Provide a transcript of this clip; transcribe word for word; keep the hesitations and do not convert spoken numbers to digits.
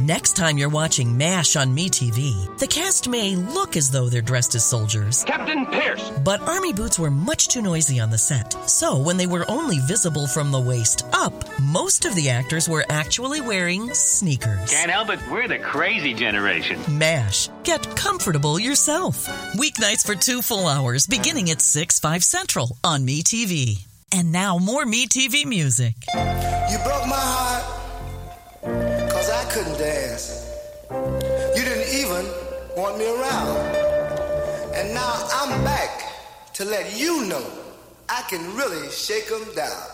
Next time you're watching MASH on MeTV, the cast may look as though they're dressed as soldiers. Captain Pierce! But army boots were much too noisy on the set. So when they were only visible from the waist up, most of the actors were actually wearing sneakers. Can't help it, we're the crazy generation. MASH. Get comfortable yourself. Weeknights for two full hours, beginning at six, five Central on MeTV. And now more MeTV music. You broke my heart because I couldn't dance. You didn't even want me around. And now I'm back to let you know I can really shake 'em down.